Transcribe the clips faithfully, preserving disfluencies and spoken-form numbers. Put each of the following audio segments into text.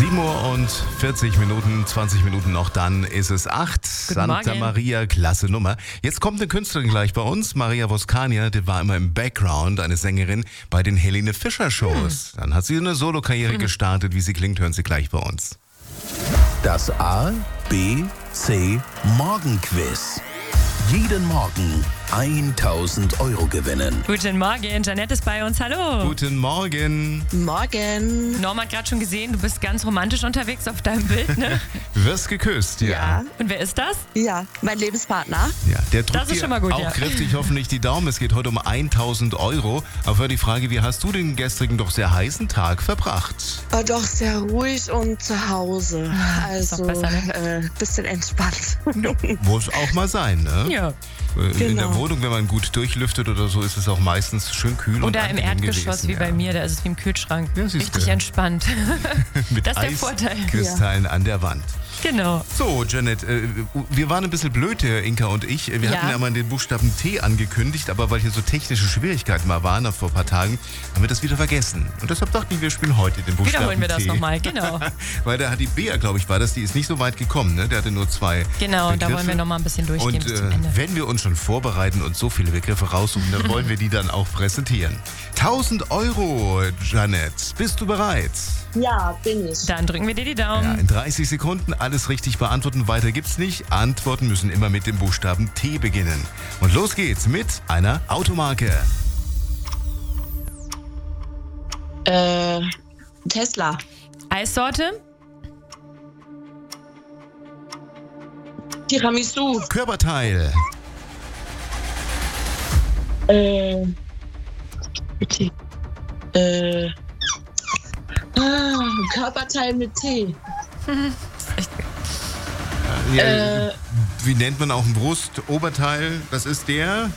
sieben Uhr und vierzig Minuten, zwanzig Minuten noch, dann ist es acht. Guten Santa Morgen. Maria, klasse Nummer. Jetzt kommt eine Künstlerin gleich bei uns, Maria Voskania, die war immer im Background, eine Sängerin bei den Helene Fischer Shows. Hm. Dann hat sie eine Solokarriere hm. gestartet, wie sie klingt, hören Sie gleich bei uns. Das A, B, C Morgenquiz. Jeden Morgen tausend Euro gewinnen. Guten Morgen, Janette ist bei uns, hallo. Guten Morgen. Morgen. Norma hat gerade schon gesehen, du bist ganz romantisch unterwegs auf deinem Bild, ne? Wirst geküsst, ja. Ja. Und wer ist das? Ja, mein Lebenspartner. Ja, der drückt Das ist dir schon mal gut, auch ja. kräftig hoffentlich die Daumen. Es geht heute um tausend Euro. Aber die Frage, wie hast du den gestrigen doch sehr heißen Tag verbracht? War doch sehr ruhig und zu Hause. ist doch Also besser, ne? äh, bisschen entspannt. Muss auch mal sein, ne? Ja. In Genau. der Wohnung, wenn man gut durchlüftet oder so, ist es auch meistens schön kühl und Oder im angenehm Erdgeschoss gewesen, wie bei ja. mir, da ist es wie im Kühlschrank. Ja, siehst Richtig du. entspannt. Mit Das ist der Vorteil. Eiskristallen an der Wand. Genau. So, Janet, äh, wir waren ein bisschen blöd, der Inka und ich. Wir Ja. hatten ja mal den Buchstaben T angekündigt, aber weil hier so technische Schwierigkeiten mal waren vor ein paar Tagen, haben wir das wieder vergessen. Und deshalb dachten wir, wir spielen heute den Buchstaben Wiederholen wir T. das nochmal, genau. Weil da hat die Bea, glaube ich, war das, die ist nicht so weit gekommen, ne? Der hatte nur zwei Genau, Begriffe. da wollen wir nochmal ein bisschen durchgehen Und bis zum äh, Ende. wenn wir uns schon vorbereiten und so viele Begriffe raussuchen, dann wollen wir die dann auch präsentieren. tausend Euro, Janet. Bist du bereit? Ja, bin ich. Dann drücken wir dir die Ja, Daumen. in dreißig Sekunden alles richtig beantworten. Weiter gibt's nicht. Antworten müssen immer mit dem Buchstaben T beginnen. Und los geht's mit einer Automarke. Äh, Tesla. Eissorte? Tiramisu. Körperteil. Äh, T. Äh, ah, Körperteil mit T. Echt. Ja, Äh. wie nennt man auch ein Brust-Oberteil? Das ist der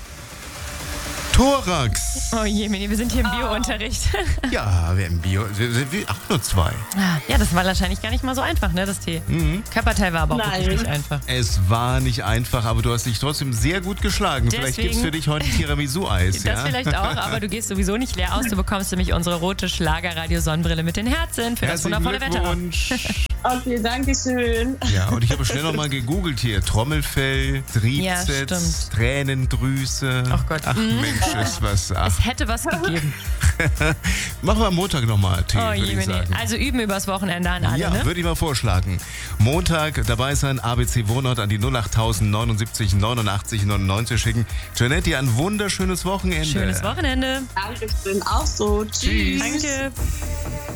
Thorax. Oh je, Mini, wir sind hier im Bio-Unterricht. Ja, wir im Bio. Wir sind wir- auch nur zwei. Ja, das war wahrscheinlich gar nicht mal so einfach, ne, das T. Mhm. Körperteil war aber auch Nein. wirklich nicht einfach. Es war nicht einfach, aber du hast dich trotzdem sehr gut geschlagen. Vielleicht Deswegen- gibt's für dich heute ein Tiramisu-Eis. Das ja? vielleicht auch, aber du gehst sowieso nicht leer aus. Du bekommst nämlich unsere rote Schlagerradio-Sonnenbrille mit den Herzen für das Herzlichen wundervolle Wetter. Glückwunsch. Okay, danke schön. Ja, und ich habe schnell nochmal gegoogelt hier. Trommelfell, Ja, Trizeps, stimmt. Tränendrüse. Ach Gott. Ach Mensch, ist was. Ach. Es hätte was gegeben. Machen wir am Montag nochmal Tee, Oh würde je, ich Mini. sagen. Also üben übers Wochenende an alle, Ja, ne? würde ich mal vorschlagen. Montag dabei sein, A B C Wohnort an die null acht neunundsiebzig neunundachtzig neunundneunzig schicken. Janette, dir ein wunderschönes Wochenende. Schönes Wochenende. Dankeschön, auch so. Tschüss. Tschüss. Danke.